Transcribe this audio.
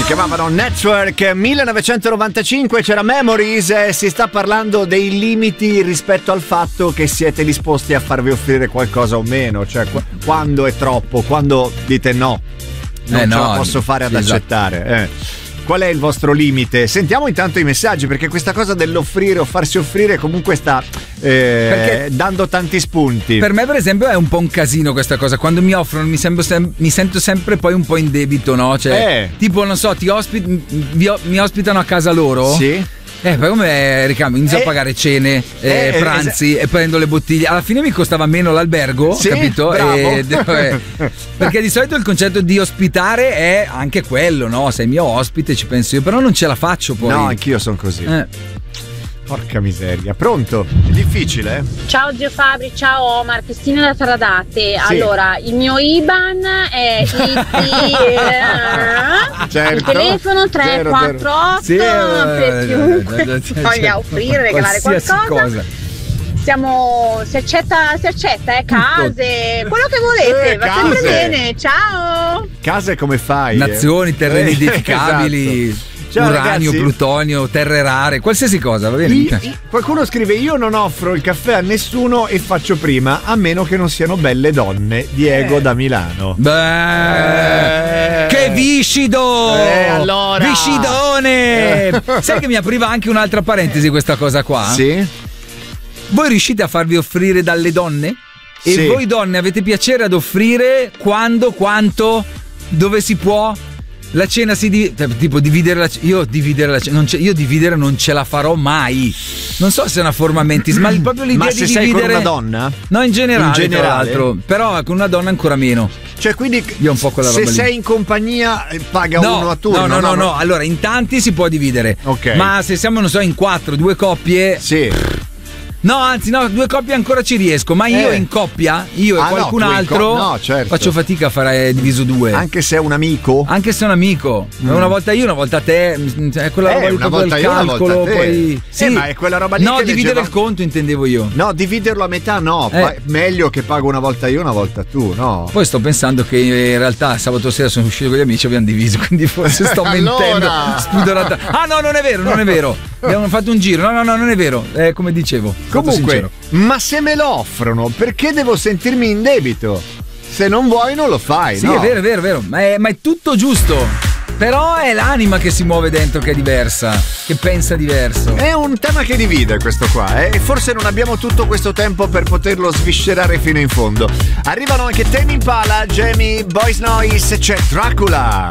chiamavano Network 1995, c'era Memories e si sta parlando dei limiti rispetto al fatto che siete disposti a farvi offrire qualcosa o meno, cioè quando è troppo, quando dite no, non ce la posso fare ad accettare. Qual è il vostro limite? Sentiamo intanto i messaggi, perché questa cosa dell'offrire o farsi offrire comunque sta dando tanti spunti. Per me per esempio è un po' un casino questa cosa, quando mi offrono mi sento sempre poi un po' in debito, no? Cioè, tipo non so, mi ospitano a casa loro? Sì. Poi come ricambio? Inizio a pagare cene, pranzi e prendo le bottiglie. Alla fine mi costava meno l'albergo, sì, capito? Perché di solito il concetto di ospitare è anche quello, no? Sei mio ospite, ci penso io, però non ce la faccio poi. No, anch'io sono così. Porca miseria, pronto? È difficile? Ciao zio Fabri, ciao Omar, Cristina da Taradate. Sì. Allora, il mio IBAN è certo. Il telefono 348 sì, per chiunque voglia offrire, regalare qualcosa. Cosa. Si accetta, case, quello che volete, va case. sempre bene, ciao! Case come fai? Nazioni, terreni edificabili. Esatto. Ciao, uranio, ragazzi. plutonio, terre rare, qualsiasi cosa, va bene? Qualcuno scrive: io non offro il caffè a nessuno e faccio prima, a meno che non siano belle donne. Diego da Milano. Beh, che viscido! Allora. Viscidone! Sai che mi apriva anche un'altra parentesi questa cosa qua? Sì. Voi riuscite a farvi offrire dalle donne? E sì. Voi donne avete piacere ad offrire quando, quanto, dove si può? La cena tipo dividere io dividere non ce la farò mai. Non so se è una forma mentis, ma proprio l'idea ma di se dividere. sei con una donna? No, in generale. Tra l'altro. Però con una donna ancora meno. Cioè, quindi io un po' quella roba se lì. sei in compagnia paga uno a turno. No. Allora, in tanti si può dividere. Ok. Ma se siamo, non so, in 4, 2 coppie. Sì. No, anzi, 2 coppie ancora ci riesco, ma io in coppia, io e qualcun altro, certo. faccio fatica a fare diviso 2. Anche se è un amico? Anche se è un amico. Una volta io, una volta te. È quella roba lì, una volta del io, calcolo, una volta te. poi. Sì. Ma è quella roba lì. No, che dividere il conto intendevo io. No, dividerlo a metà no. Meglio che pago una volta io, una volta tu, no. Poi sto pensando che in realtà sabato sera sono uscito con gli amici e abbiamo diviso, quindi forse sto mentendo. Spudorata. Ah no, non è vero. Abbiamo fatto un giro. No, non è vero. Come dicevo. Comunque, ma se me lo offrono, perché devo sentirmi in debito? Se non vuoi non lo fai, sì, no? Sì, è vero. Ma è tutto giusto. Però è l'anima che si muove dentro che è diversa, che pensa diverso. È un tema che divide questo qua, e forse non abbiamo tutto questo tempo per poterlo sviscerare fino in fondo. Arrivano anche Tame Impala, Jamie, Boys Noise, c'è Dracula.